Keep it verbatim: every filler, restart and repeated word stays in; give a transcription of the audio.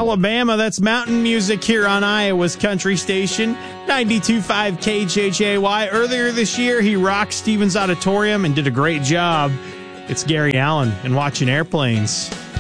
Alabama. That's mountain music here on Iowa's Country Station, ninety-two point five K H H A Y. Earlier this year, he rocked Stevens Auditorium and did a great job. It's Gary Allan and Watching Airplanes.